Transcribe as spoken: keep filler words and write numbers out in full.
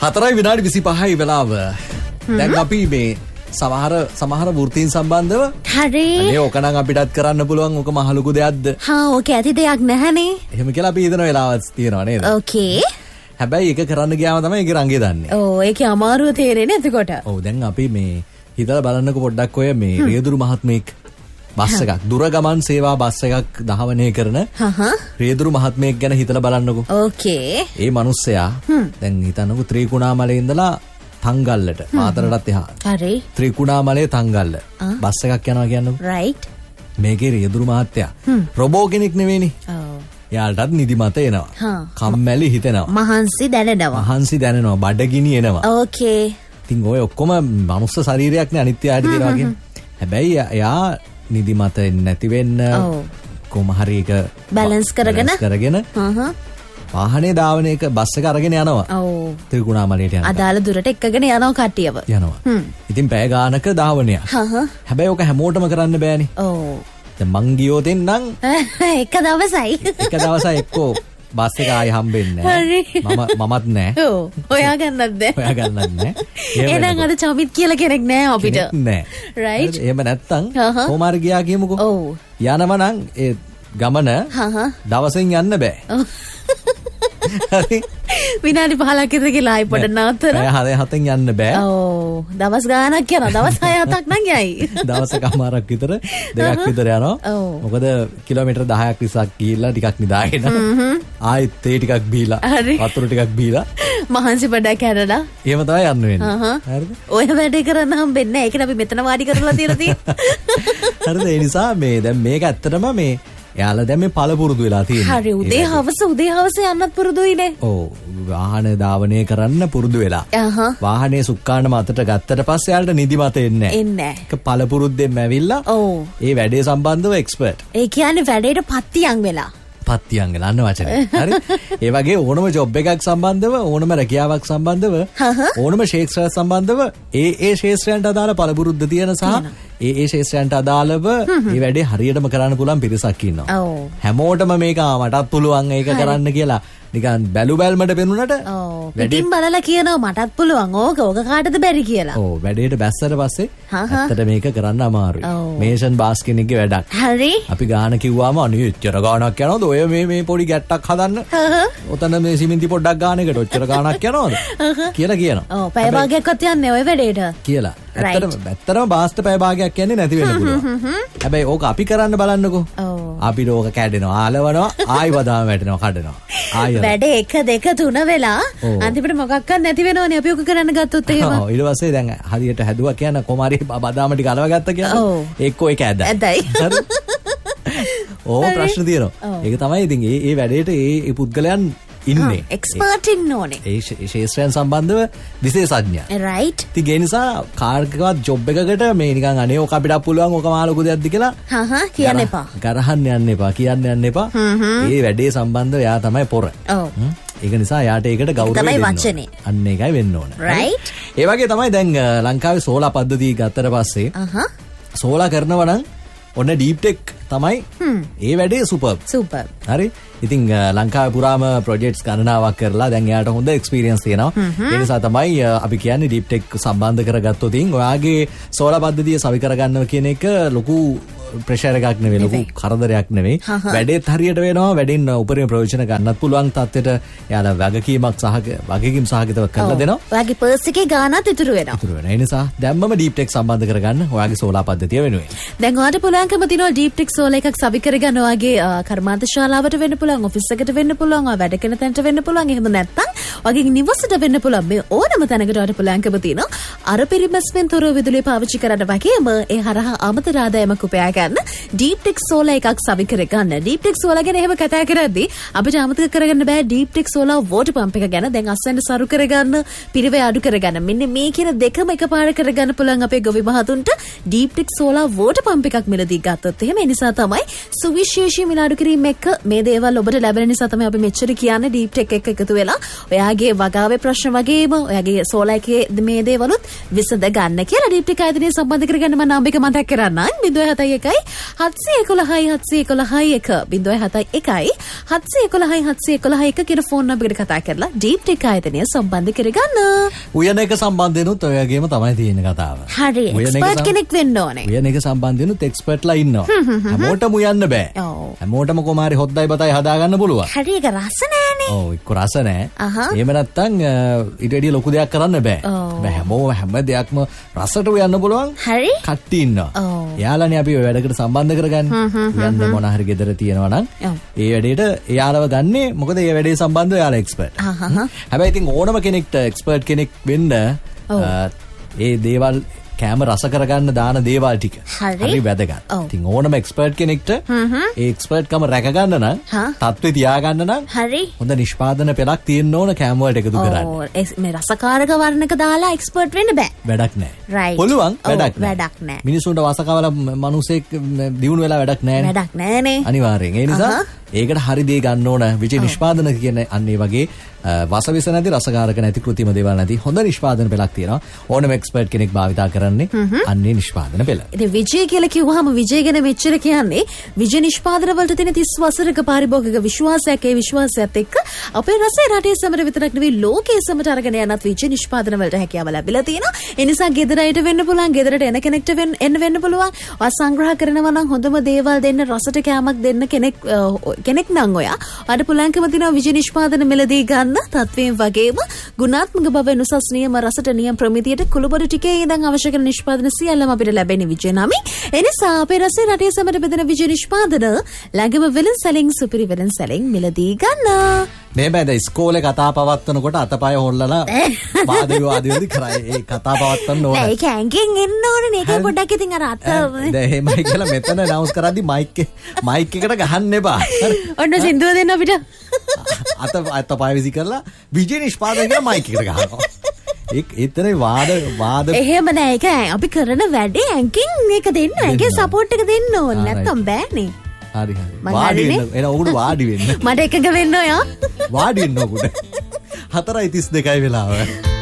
හතරයි විනාඩි විසිපහයි වෙලාව. දැන් අපි මේ සමහර සමහර වෘත්තීන් සම්බන්ධව හරි. අනේ ඕක නම් අපිටත් කරන්න පුළුවන්. ඕක මහ ලොකු දෙයක්ද? හා ඕක ඇති දෙයක් නැහනේ. එහෙම කියලා අපි හිතන වෙලාවක් තියෙනවා නේද? ඕකේ. හැබැයි ඒක කරන්න ගියාම තමයි ඒකේ රංගේ දන්නේ. ඕ ඒකේ අමාරුව තේරෙන්නේ එතකොට. ඔව් දැන් අපි මේ හිතලා බලන්නකො පොඩ්ඩක් ඔය මේ රියදුරු මහත්මයෙක් බස් එකක් දුර ගමන් සේවා බස් එකක් ධාවනය කරන රියදුරු මහත්මයෙක් ගැන හිතලා බලන්නකො. ඕකේ. ඒ මිනිස්සයා දැන් හිතන්නකො ත්‍රිකුණාමලේ ඉඳලා තංගල්ලට මාතරටත් එහා. හරි. ත්‍රිකුණාමලේ තංගල්ල බස් එකක් යනවා කියන්නකො. රයිට්. මේකේ රියදුරු මහත්තයා රොබෝ කෙනෙක් නෙවෙයිනේ. ඔව්. යාලටත් නිදිමත එනවා. කම්මැලි හිතෙනවා. මහන්සි දැනෙනවා. මහන්සි දැනෙනවා. බඩගිනි එනවා. ඕකේ. ඉතින් ඔය ඔක්කොම මනුස්ස ශරීරයක් නේ අනිත්‍ය ආයත තියෙනවා කියන්නේ. හැබැයි එයා නිදිමත නැති වෙන්න කොහොම හරි එක බැලන්ස් කරගෙන කරගෙන වාහනේ ධාවන එක බස් එක අරගෙන යනවා. ඔව්. ත්‍රිකුණාමලයට යනවා. අදාළ දුරට එක්කගෙන යනවා කට්ටියව. යනවා. ඉතින් පැය ගානක ධාවනයක්. හැබැයි ඔක හැමෝටම කරන්න බෑනේ. ඔව්. දැන් මං ගියොත් එන්නම් එක දවසයි. එක දවසයි එක්කෝ බස් එක ආයෙ හම්බෙන්නේ නැහැ. මම මමත් නැහැ. ඔව්. ඔයා ගන්නත් නැහැ. ඔයා ගන්නත් නැහැ. එහෙනම් අර චමිත් කියලා කෙනෙක් නැහැ අපිට. නැහැ. රයිට්. එහෙම නැත්තම් කොමාර ගියා කියමුකෝ. ඔව්. යනම නම් ඒ ගමන දවසෙන් යන්න බෑ. හරි. විනාඩි පහලක් විතර කියලා ආයි පොඩ නතර. පැය හතෙන් හතෙන් යන්න බෑ. ඔව්. දවස් ගාණක් යනවා. දවස් හය හතක් නම් යයි. දවසකමාරක් විතර දෙකක් විතර යනවා. මොකද කිලෝමීටර් දහයක් විස්සක් ගිහිල්ලා ටිකක් නිදාගෙන ආයෙත් තේ ටිකක් බීලා වතුර ටිකක් බීලා මහන්සි පොඩක් හැරලා එහෙම තමයි යන්න වෙන්නේ. හරිද? ඔය වැඩේ කරන්න හම්බෙන්නේ නැහැ. ඒකනේ අපි මෙතන වාඩි කරලා තියලා තියෙන්නේ. හරිද? ඒ නිසා මේ දැන් මේක ඇත්තටම මේ එයාලා දැන් මේ පළපුරුදු වෙලා තියෙනවා. හරි. උදේ හවස උදේ හවස යන්නත් පුරුදුයිනේ. ඔව්. වාහන ධාවනය කරන්න පුරුදු වෙලා. වාහනේ සුක්කාන මතට ගත්තට පස්සේ එයාලට නිදිමත එන්නේ නැහැ. එන්නේ නැහැ. ඒක පළපුරුද්දෙන්ම ඇවිල්ලා ඔව්. ඒ වැඩේ සම්බන්ධව එක්ස්පර්ට්. ඒ කියන්නේ වැඩේට පත්තියන් වෙලා. පත්තියන් වෙලා අන්න වචනේ. හරි. ඒ වගේ ඕනම ජොබ් එකක් සම්බන්ධව ඕනම රැකියාවක් සම්බන්ධව ඕනම ශේෂ්ත්‍රයක් සම්බන්ධව ඒ ඒ ශේෂ්ත්‍රයන්ට අදාළ පළපුරුද්ද තියෙන සහ ඒ ඒ ශේෂ්ත්‍රයන්ට අදාළව මේ වැඩේ හරියටම කරන්න පුළුවන් පිරිසක් ඉන්නවා. ඔව්. හැමෝටම මේක මටත් පුළුවන් ඒක කරන්න කියලා නිකන් බැලු බැල්මට පෙනුනට ඔව්. පිටින් බලලා කියනවා මටත් පුළුවන් ඕක ඕක කාටද බැරි කියලා. ඔව් වැඩේට බැස්සට පස්සේ ඇත්තට මේක කරන්න අමාරුයි. මේෂන් බාස් කෙනෙක්ගේ වැඩක්. හරි. අපි ගාන කිව්වාම අනේ එච්චර ගාණක් යනවද ඔය මේ මේ පොඩි ගැට්ටක් හදන්න. ඔතන මේ සිමෙන්ති පොඩ්ඩක් ගාන එකට ඔච්චර ගාණක් යනවද කියලා කියනවා. ඔව් පැය භාගයක්වත් යන්නේ ඔය වැඩේට. කියලා. ඇත්තටම ඇත්තටම බාස්ට පැය භාගයක් යන්නේ නැති වෙන්න පුළුවන්. හැබැයි ඕක අපි කරන්න බලන්නකෝ. ඔව්. අපිට ඕක කැඩෙනවා, ආලවනවා, ආයි වදාම වැටෙනවා, කඩනවා. ආයි වැඩේ එක දෙක තුන වෙලා අන්තිමට මොකක්වත් නැති වෙනවනේ අපි ඔක කරන්න ගත්තොත් එහෙම. ඔව් ඊට පස්සේ දැන් හරියට හැදුවා කියන කොමාරි බදාම ටික අලව ගත්ත කියන්නේ. එක්කෝ ඒක ඇදයි. ඇදයි. ඕ ප්‍රශ්න තියෙනවා. ඒක තමයි ඉතින් ඒ ඒ වැඩේට ඒ පුද්ගලයන් ඉන්නේ. එක්ස්පර්ට් ඉන්න ඕනේ. ඒ ශේෂ්ත්‍රයන් සම්බන්ධව විශේෂඥයා. රයිට්. ඉතින් ඒ නිසා කාර්කවත් ජොබ් එකකට මේ නිකන් අනේ ඔක අපිට පුළුවන් ඔක මහ ලොකු දෙයක්ද කියලා හා හා කියන්න එපා. ගරහන්න යන්න එපා. කියන්න යන්න එපා. ඒ වැඩේ සම්බන්ධව එයා තමයි පොර. ඔව්. ඒක නිසා යාට ඒකට ගෞරවය දෙන්න ඕනේ. තමයි වචනේ. අන්න ඒකයි වෙන්න ඕන. රයිට්. ඒ වගේ තමයි දැන් ලංකාවේ සෝලා පද්ධතිය ගත්තට පස්සේ සෝලා කරනවා නම් ඔන්න ඩීප් ටෙක් තමයි ඒ වැඩේ සුපර්. සුපර්. හරි. ඉතින් ලංකාවේ පුරාම ප්‍රොජෙක්ට්ස් ගණනාවක් කරලා දැන් එයාට හොඳ එක්ස්පීරියන්ස් තියෙනවා. ඒ නිසා තමයි අපි කියන්නේ ඩීප් ටෙක් සම්බන්ධ කරගත්තොත් ඉතින් ඔයාගේ සෝලා පද්ධතිය සවි කරගන්නවා කියන එක ලොකු ප්‍රෙෂර් එකක් නෙවෙයි, ලොකු කරදරයක් නෙවෙයි. වැඩේත් හරියට වෙනවා. වැඩෙන් උපරිම ප්‍රයෝජන ගන්නත් පුළුවන් තත්ත්වෙට එයාලා වගකීමක් සහ වගකීම් සහගතව කරලා දෙනවා. ඔයාගේ පර්ස් එකේ ගානත් ඉතුරු වෙනවා. ඉතුරු වෙනවා. ඒ නිසා දැම්මම ඩීප් ටෙක් සම්බන්ධ කරගන්න ඔයාගේ සෝලා පද්ධතිය වෙනුවෙන්. දැන් ඔයාලට පුළුවන්කම තියෙනවා ඩීප් ටෙක් සෝලා එකක් සවි කරගන්න ඔයාගේ කර්මාන්ත ශාලාවට වෙන්න පුළුවන්, ඔෆිස් එකට වෙන්න පුළුවන්, ඔයා වැඩ කරන තැනට වෙන්න පුළුවන්. එහෙම නැත්නම් ඔයාගේ නිවසට වෙන්න පුළුවන්. මේ ඕනම තැනකට ඔයාලට පුළුවන්කම තියෙනවා. අර පරිමස්මෙන් තොරව විදුලිය පාවිච්චි කරන්න වගේම ඒ හරහා අමතර ආදායමක් උපයා ගන්න ඩීප් ටෙක් සෝලා එකක් සවි කරගන්න. ඩීප් ටෙක් සෝලා ගැන එහෙම කතා කරද්දී අපිට අමතක කරගන්න බෑ deep tech solar water pump එක ගැන. දැන් අස්වැන්න සරු කරගන්න, පිරිවේ අඩු කරගන්න. මෙන්න මේ කියන දෙකම එකපාර කරගන්න පුළුවන් අපේ ගොවි මහතුන්ට deep tech solar water pump එකක් මිලදී ගත්තොත් එහෙම. ඒ නිසා තමයි සුවිශේෂී මිල අඩු කිරීම එක්ක මේ දේවල් දේවල් ඔබට ලැබෙන නිසා තමයි අපි මෙච්චර කියන්නේ ඩීප් ටෙක් එක එකතු වෙලා ඔයාගේ වගාවේ ප්‍රශ්න වගේම ඔයාගේ සෝලා එකේ මේ දේවලුත් විසඳ ගන්න කියලා ඩීප් ටෙක් ආයතනය සම්බන්ධ කරගන්න මම නම්බර එක මතක් කරන්නම් zero seven one one seven one one seven one one එක zero seven one one seven one one seven one එක කියන ෆෝන් නම්බර් එකට කතා කරලා ඩීප් ටෙක් ආයතනය සම්බන්ධ කරගන්න. උයන එක සම්බන්ධෙනුත් ඔයගෙම තමයි තියෙන කතාව. හරි එක්ස්පර්ට් කෙනෙක් වෙන්න ඕනේ. උයන එක සම්බන්ධෙනුත් එක්ස්පර්ට්ලා ඉන්නවා. හැමෝටම උයන්න බෑ. හැමෝටම කොමාරි හොද්දයි බතයි හදා ගන්න පුළුවන්. හරි ඒක රස නෑනේ. ඔව් ඒක රස නෑ. එහෙම නැත්තම් ඊට වැඩිය ලොකු දෙයක් කරන්න බෑ. බෑ හැමෝම හැම දෙයක්ම රසට උයන්න පුළුවන්. හරි. කට්ටි ඉන්නවා. එයාලානේ අපි ඔය වැඩකට සම්බන්ධ කරගන්නේ. උයන්න මොන හරි ගෙදර තියෙනවා නම් ඒ වැඩේට එයාලව ගන්නේ මොකද ඒ වැඩේ සම්බන්ධව එයාලා එක්ස්පර්ට්. හැබැයි ඉතින් ඕනම කෙනෙක්ට එක්ස්පර්ට් කෙනෙක් වෙන්න ඒ දේවල් කැම රස කරගන්න දාන දේවල් ටික හරි වැදගත්. ඉතින් ඕනම එක්ස්පර්ට් කෙනෙක්ට ඒ එක්ස්පර්ට් කම රැක ගන්න නම් තත්ත්වේ තියාගන්න නම් හරි හොඳ නිෂ්පාදන පෙළක් තියෙන්න ඕන කැම වලට එකතු කරන්න. ඔව් මේ රසකාරක වර්ණක දාලා එක්ස්පර්ට් වෙන්න බෑ. වැඩක් නැහැ. පුළුවන් වැඩක් නැහැ. වැඩක් නැහැ. මිනිසුන්ට වසකවල මිනිසෙක් දිනු වෙලා වැඩක් නැහැ. වැඩක් නැහනේ. අනිවාර්යෙන්. ඒ නිසා ඒකට හරි දේ ගන්න ඕන. විජේ නිෂ්පාදන කියන්නේ අන්න ඒ වගේ වසවිස නැති රසකාරක නැති කෘතිම දේවල් නැති හොඳ නිෂ්පාදන පෙළක් තියෙනවා. ඕනම එක්ස්පර්ට් කෙනෙක් භාවිතා කරන්නේ අන්නේ නිෂ්පාදන පෙළ. ඉතින් විජේ කියලා කිව්වහම විජේ ගැන මෙච්චර කියන්නේ විජේ නිෂ්පාදන වලට තියෙන තිස් වසරක පාරිභෝගික විශ්වාසයක්. ඒ විශ්වාසයත් එක්ක අපේ රසයේ රටේ සමර විතරක් නෙවෙයි ලෝකයේ සමට අරගෙන යනත් විජේ නිෂ්පාදන වලට හැකියාව ලැබිලා තියෙනවා. ඒ නිසා ගෙදරට වෙන්න පුළුවන්, ගෙදරට එන කෙනෙක්ට එන්න වෙන්න පුළුවන්. ඔය සංග්‍රහ කරනවා නම් හොඳම දේවල් දෙන්න රසට කෑමක් දෙන්න කෙනෙක් කෙනෙක් නම් ඔයා අර පුලංකම දිනවා විජේ නිෂ්පාදන මෙලදී ගන්න තත්වයෙන් වගේම ගුණාත්මක බව වෙනසස් නියම රසට නියම ප්‍රමිතියට කුළුබඩු ටිකේ ඉඳන් අවශ්‍ය කරන නිෂ්පාදන සියල්ලම අපිට ලැබෙන විජේ නමි. එනිසා අපේ රසයේ රටේ සමට බෙදෙන විජේ නිෂ්පාදන ළඟම වෙලෙන් සැලින් සුපිරි වෙලෙන් සැලින් මෙලදී ගන්න. මේ බෑද ඉස්කෝලේ කතා පවත්වනකොට අතපය හොල්ලලා වාද විවාද වලදී කරා ඒ කතා පවත්වන්න ඕනේ. ඒක ඇඟෙන් එන්න ඕනේ නේ. ඒක පොඩ්ඩක් ඉතින් අර අත දැන් එහෙමයි කියලා මෙතන announce කරද්දි මයික් එක මයික් එකට ගහන්න එපා. ඔන්න සින්දුව දෙන්න අපිට. අත අතපය විසි කරලා විජේ නිෂ්පාදන කියලා මයික් එකට ගහනවා. ඒක එතන වාද වාද එහෙම නෑ. ඒක අපි කරන වැඩේ ඇඟෙන් මේක දෙන්න. ඇඟේ සපෝට් එක දෙන්න ඕනේ. නැත්තම් බෑනේ. හරි හරි වාඩි වෙන්න එන උගුඩ වාඩි වෙන්න මට එකක වෙන්න ඔයා වාඩි වෙන්න උගුඩ හතරයි තිස් දෙකයි වෙලාව